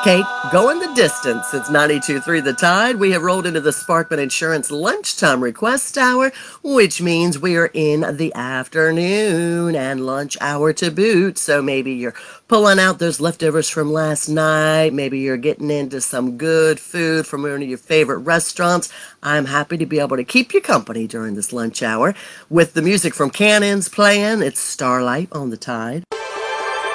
Kate, going the distance since 92.3 The Tide, we have rolled into the Sparkman Insurance lunchtime request hour, which means we are in the afternoon and lunch hour to boot. So maybe you're pulling out those leftovers from last night. Maybe you're getting into some good food from one of your favorite restaurants. I'm happy to be able to keep you company during this lunch hour with the music from Cannons playing. It's Starlight on the Tide.